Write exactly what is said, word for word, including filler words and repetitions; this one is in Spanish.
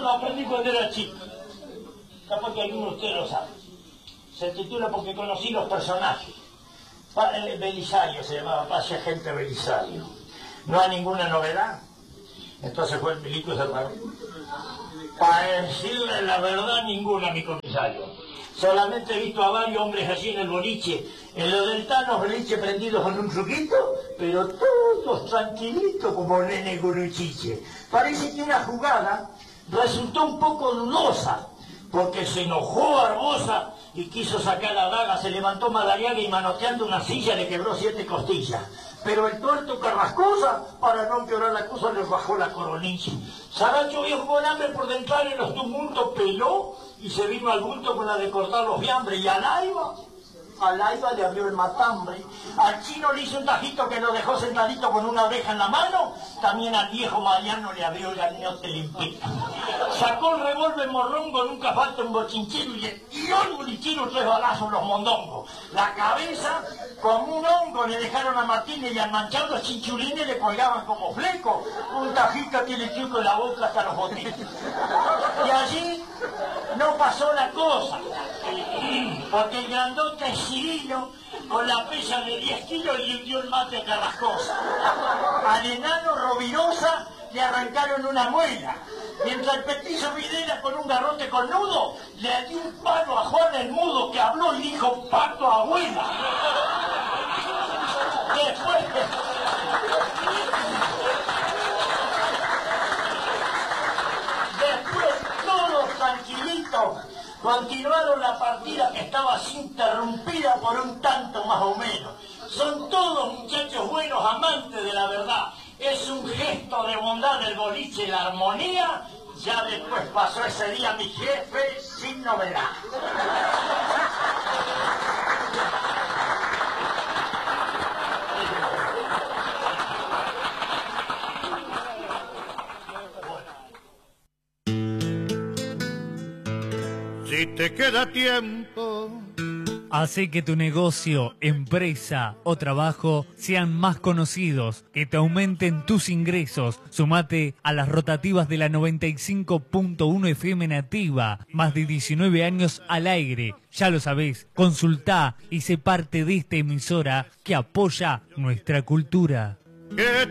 Eso lo aprendí cuando era chico. Capaz que alguno de ustedes lo sabe. Se titula Porque conocí los personajes. Belisario se llamaba, Pase Agente Belisario. No hay ninguna novedad. Entonces fue el milico y se paró. Para decirle la verdad, ninguna, mi comisario. Solamente he visto a varios hombres allí en el boliche, en lo del Tano, boliche prendidos con un truquito, pero todos tranquilitos como nene guruchiche. Parece que una jugada resultó un poco dudosa, porque se enojó Barbosa y quiso sacar la daga, se levantó Madariaga y manoteando una silla le quebró siete costillas. Pero el tuerto Carrascosa, para no empeorar la cosa, le bajó la coronilla. Saracho viejo con hambre por entrar en los tumultos peló y se vino al bulto con la de cortar los fiambres. Y a Laiva, a Laiva le abrió el matambre. Al chino le hizo un tajito que lo dejó sentadito con una oreja en la mano. También al viejo Mariano le abrió el gañote limpito. Sacó el revólver morrongo, nunca falta un bochinchero, y le tiró al bolichero tres balazos los mondongos. La cabeza, como un hongo, le dejaron a Martínez y al manchado los chinchulines le colgaban como fleco. Un tajito que le chuco en la boca hasta los botines. Y allí no pasó la cosa, porque el grandote Cirilo, con la pesa de diez kilos, le hundió el mate a Carrascosa. Al enano Rovirosa le arrancaron una muela, mientras el petizo Videla, con un garrote con nudo, le dio un palo a Juan el Mudo, que habló y dijo: pato abuela. Después... Después, todos tranquilitos, continuaron la partida, que estaba así interrumpida por un tanto más o menos. Son todos muchachos buenos, amantes de la verdad. Es un gesto de bondad del boliche y la armonía. Ya después pasó ese día mi jefe sin novedad. Si te queda tiempo, hace que tu negocio, empresa o trabajo sean más conocidos, que te aumenten tus ingresos. Sumate a las rotativas de la noventa y cinco punto uno F M Nativa. Más de diecinueve años al aire. Ya lo sabés, consultá y sé parte de esta emisora que apoya nuestra cultura. que